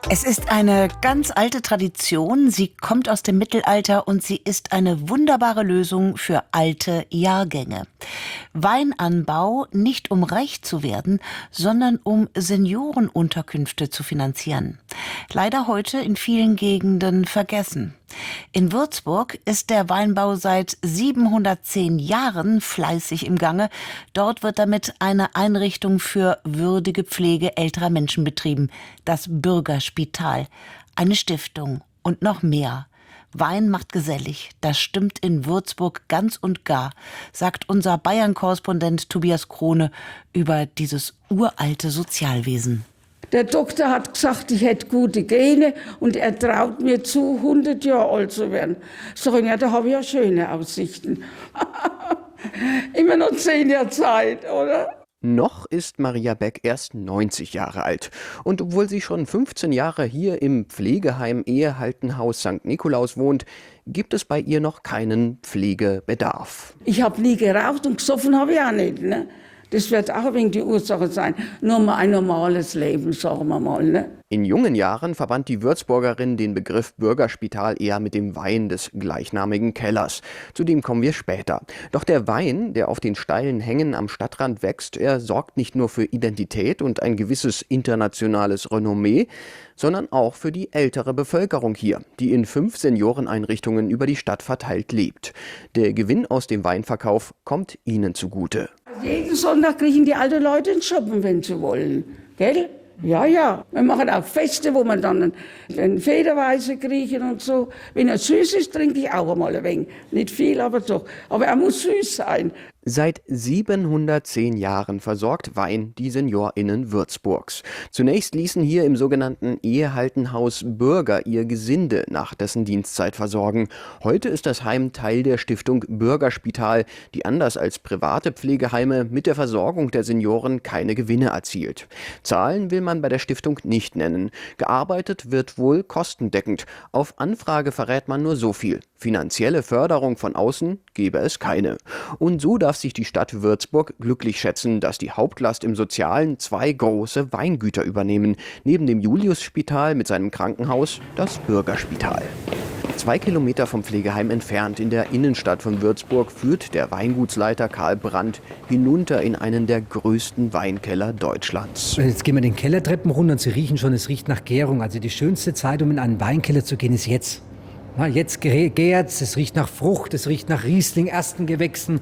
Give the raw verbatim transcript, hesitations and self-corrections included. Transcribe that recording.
Es ist eine ganz alte Tradition, sie kommt aus dem Mittelalter und sie ist eine wunderbare Lösung für alte Jahrgänge. Weinanbau nicht um reich zu werden, sondern um Seniorenunterkünfte zu finanzieren. Leider heute in vielen Gegenden vergessen. In Würzburg ist der Weinbau seit siebenhundertzehn Jahren fleißig im Gange. Dort wird damit eine Einrichtung für würdige Pflege älterer Menschen betrieben, das Bürgerspital, eine Stiftung und noch mehr. Wein macht gesellig, das stimmt in Würzburg ganz und gar, sagt unser Bayern-Korrespondent Tobias Krone über dieses uralte Sozialwesen. Der Doktor hat gesagt, ich hätte gute Gene und er traut mir zu, hundert Jahre alt zu werden. Sag ich, ja, da habe ich ja schöne Aussichten. Immer noch zehn Jahre Zeit, oder? Noch ist Maria Beck erst neunzig Jahre alt. Und obwohl sie schon fünfzehn Jahre hier im Pflegeheim Ehehaltenhaus Sankt Nikolaus wohnt, gibt es bei ihr noch keinen Pflegebedarf. Ich habe nie geraucht und gesoffen habe ich auch nicht. Ne? Das wird auch ein wenig die Ursache sein. Nur mal ein normales Leben, sagen wir mal. Ne? In jungen Jahren verband die Würzburgerin den Begriff Bürgerspital eher mit dem Wein des gleichnamigen Kellers. Zu dem kommen wir später. Doch der Wein, der auf den steilen Hängen am Stadtrand wächst, er sorgt nicht nur für Identität und ein gewisses internationales Renommee, sondern auch für die ältere Bevölkerung hier, die in fünf Senioreneinrichtungen über die Stadt verteilt lebt. Der Gewinn aus dem Weinverkauf kommt ihnen zugute. Jeden Sonntag kriegen die alten Leute einen Shoppen, wenn sie wollen. Gell? Ja, ja. Wir machen auch Feste, wo man dann einen Federweise kriegen und so. Wenn er süß ist, trinke ich auch einmal ein wenig. Nicht viel, aber doch. Aber er muss süß sein. Seit siebenhundertzehn Jahren versorgt Wein die SeniorInnen Würzburgs. Zunächst ließen hier im sogenannten Ehehaltenhaus Bürger ihr Gesinde nach dessen Dienstzeit versorgen. Heute ist das Heim Teil der Stiftung Bürgerspital, die anders als private Pflegeheime mit der Versorgung der Senioren keine Gewinne erzielt. Zahlen will man bei der Stiftung nicht nennen. Gearbeitet wird wohl kostendeckend. Auf Anfrage verrät man nur so viel. Finanzielle Förderung von außen gebe es keine. Und so darf sich die Stadt Würzburg glücklich schätzen, dass die Hauptlast im Sozialen zwei große Weingüter übernehmen. Neben dem Juliusspital mit seinem Krankenhaus das Bürgerspital. Zwei Kilometer vom Pflegeheim entfernt in der Innenstadt von Würzburg führt der Weingutsleiter Karl Brandt hinunter in einen der größten Weinkeller Deutschlands. Jetzt gehen wir den Kellertreppen runter und Sie riechen schon, es riecht nach Gärung. Also die schönste Zeit, um in einen Weinkeller zu gehen, ist jetzt. Na, jetzt gärt's, es riecht nach Frucht, es riecht nach Riesling, ersten Gewächsen.